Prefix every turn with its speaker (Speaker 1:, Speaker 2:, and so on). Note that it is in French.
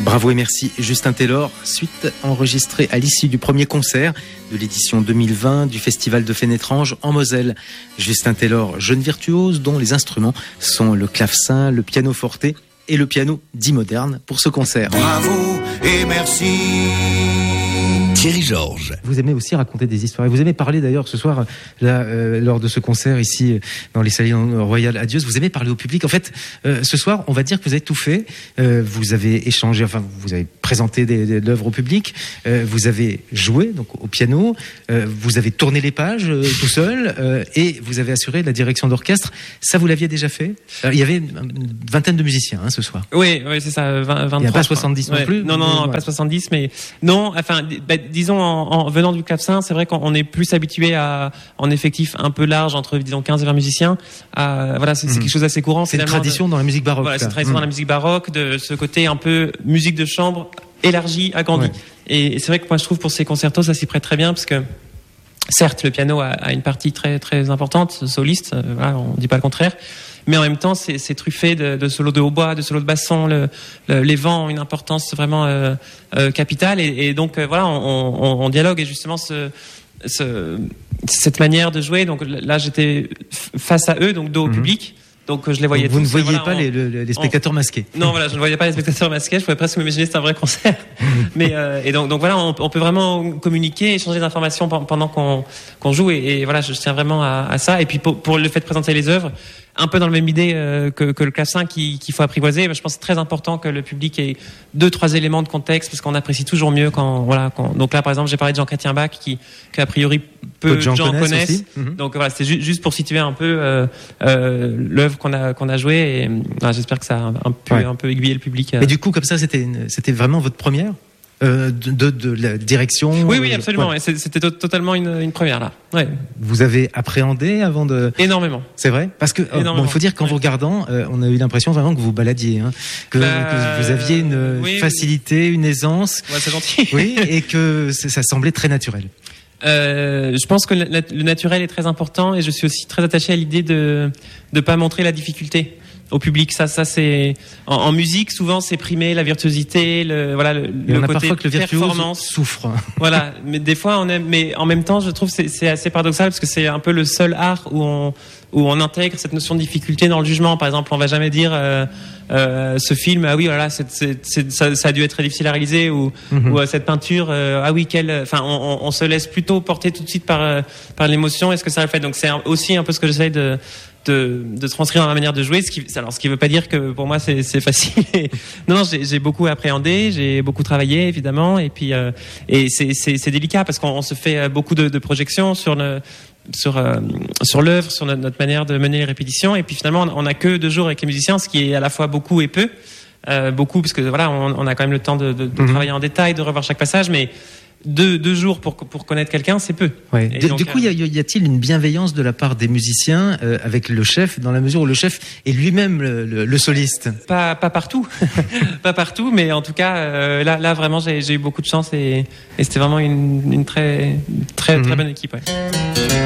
Speaker 1: Bravo et merci Justin Taylor, suite enregistrée à l'issue du premier concert de l'édition 2020 du Festival de Fénétrange en Moselle. Justin Taylor, jeune virtuose dont les instruments sont le clavecin, le piano forte et le piano dit moderne pour ce concert.
Speaker 2: Bravo et merci. Thierry Georges.
Speaker 1: Vous aimez aussi raconter des histoires et vous aimez parler d'ailleurs ce soir là, lors de ce concert ici dans les salles royales à Dieuze. Vous aimez parler au public. En fait, ce soir, on va dire que vous avez tout fait. Vous avez échangé, enfin, vous avez présenté l'œuvre au public. Vous avez joué donc au piano. Vous avez tourné les pages tout seul et vous avez assuré la direction d'orchestre. Ça, vous l'aviez déjà fait. Il y avait une vingtaine de musiciens ce soir.
Speaker 3: Oui, c'est ça. 23. Il n'y
Speaker 1: a pas 70 non plus.
Speaker 3: Non, pas 70, mais non. Enfin, disons en venant du clavecin, c'est vrai qu'on est plus habitué à en effectif un peu large entre disons 15 et 20 musiciens. Voilà, c'est quelque chose d'assez courant.
Speaker 1: C'est une tradition dans la musique baroque.
Speaker 3: Voilà, c'est une tradition dans la musique baroque de ce côté un peu musique de chambre élargie, agrandie. Ouais. Et c'est vrai que moi je trouve pour ces concertos ça s'y prête très bien parce que certes le piano a une partie très très importante, soliste, voilà, on dit pas le contraire. Mais en même temps, c'est truffé de solos de hautbois, de solos de basson. Les vents ont une importance vraiment capitale. Et donc, voilà, on dialogue. Et justement, cette manière de jouer. Donc là, j'étais face à eux, donc dos au public. Donc je les voyais tous.
Speaker 1: Vous ne voyiez pas les spectateurs masqués.
Speaker 3: Non, voilà, je ne voyais pas les spectateurs masqués. Je pouvais presque m'imaginer c'était un vrai concert. Mais et donc voilà, on peut vraiment communiquer, échanger des informations pendant qu'on joue. Et voilà, je tiens vraiment à ça. Et puis pour le fait de présenter les œuvres, un peu dans la même idée que le clavecin qu'il faut apprivoiser. Mais je pense que c'est très important que le public ait 2-3 éléments de contexte parce qu'on apprécie toujours mieux quand. Donc là, par exemple, j'ai parlé de Jean-Chrétien Bach qui a priori peu de gens connaissent. Donc voilà, c'est juste pour situer un peu l'œuvre qu'on a jouée et j'espère que ça a un peu aiguillé le public.
Speaker 1: Et du coup, comme ça, c'était vraiment votre première de la direction.
Speaker 3: Oui, absolument. Ouais. C'était totalement une première là. Ouais.
Speaker 1: Vous avez appréhendé avant de.
Speaker 3: Énormément.
Speaker 1: C'est vrai, parce que il faut dire qu'en vous regardant, on a eu l'impression vraiment que vous baladiez, que vous aviez une facilité, une aisance.
Speaker 3: Ouais, c'est gentil.
Speaker 1: Oui, et que ça semblait très naturel.
Speaker 3: Je pense que le naturel est très important et je suis aussi très attaché à l'idée de pas montrer la difficulté au public. Ça c'est en musique souvent c'est primer la virtuosité, le côté
Speaker 1: que le
Speaker 3: performance
Speaker 1: souffre.
Speaker 3: Voilà, mais des fois on aime, mais en même temps je trouve c'est assez paradoxal parce que c'est un peu le seul art où on intègre cette notion de difficulté dans le jugement. Par exemple, on va jamais dire ce film, ah oui, voilà, ça a dû être très difficile à réaliser, ou cette peinture, ah oui, on se laisse plutôt porter tout de suite par l'émotion. Est-ce que ça le fait? Donc c'est aussi un peu ce que j'essaie de transcrire dans la manière de jouer, ce qui veut pas dire que pour moi c'est facile. Non, j'ai beaucoup appréhendé, j'ai beaucoup travaillé évidemment, et puis et c'est délicat parce qu'on se fait beaucoup de projections sur l'œuvre, sur notre manière de mener les répétitions, et puis finalement on n'a que 2 jours avec les musiciens, ce qui est à la fois beaucoup et peu. Beaucoup parce que voilà, on a quand même le temps de travailler en détail, de revoir chaque passage, mais 2 jours pour connaître quelqu'un, c'est peu.
Speaker 1: Ouais. Du coup, y a-t-il une bienveillance de la part des musiciens avec le chef, dans la mesure où le chef est lui-même le soliste?
Speaker 3: Pas partout, pas partout, mais en tout cas, là vraiment, j'ai eu beaucoup de chance et c'était vraiment une très bonne équipe. Ouais.